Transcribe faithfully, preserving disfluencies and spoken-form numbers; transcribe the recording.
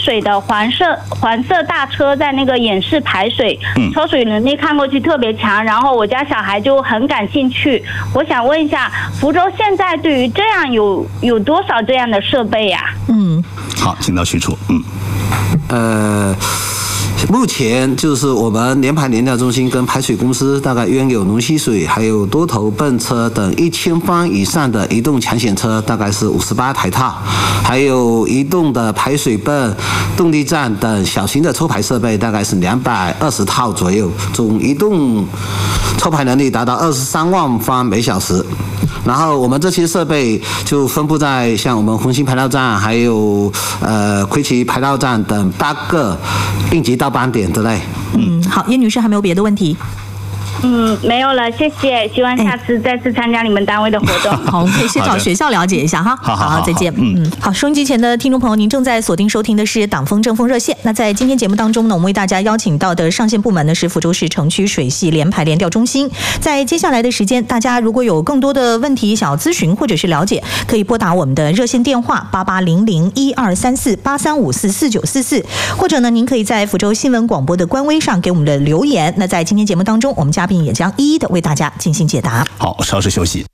水的黄色黄色大车在那个演示排水，嗯，抽水能力看过去特别强，然后我家小孩就很感兴趣。我想问一下，福州现在对于这样有有多少这样的设备呀？ 嗯， 好，请到徐处。嗯， 呃。目前就是我们联排联调中心跟排水公司大概约有龙溪水还有多头泵车等一千方以上的移动抢险车，大概是五十八台套，还有移动的排水泵、动力站等小型的抽排设备，大概是两百二十套左右，总移动抽排能力达到二十三万方每小时。然后我们这些设备就分布在像我们红星排道站，还有呃魁奇排道站等八个应急到班点之类。 嗯，好，叶女士还没有别的问题？ 嗯，没有了，谢谢。希望下次再次参加你们单位的活动。 好，我们可以先找学校了解一下哈。 好好好， 再见。嗯，好，收音机前的听众朋友，您正在锁定收听的是党风政风热线。那在今天节目当中呢，我们为大家邀请到的上线部门呢是福州市城区水系联排联调中心。在接下来的时间，大家如果有更多的问题想要咨询或者是了解，可以拨打我们的热线电话八八零零一二三四八三五四四九四四，或者呢，您可以在福州新闻广播的官微上给我们的留言。那在今天节目当中，我们嘉宾也将一一的为大家进行解答。 好，稍事休息。